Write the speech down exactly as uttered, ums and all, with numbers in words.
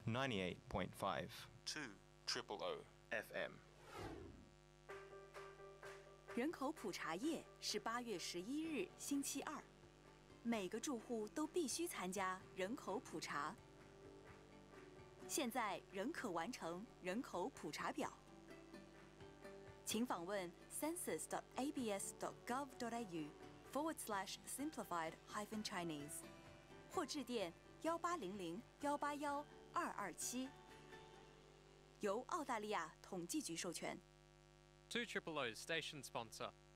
ninety-eight point five two triple O F M。 人口普查夜是八月十一日星期二，每个住户都必须参加人口普查。现在仍可完成人口普查表，请访问 census dot a b s dot gov dot a u forward slash simplified hyphen Chinese， 或致电幺八零零幺八幺二二七，由澳大利亚统计局授权。 two Triple O's station sponsor.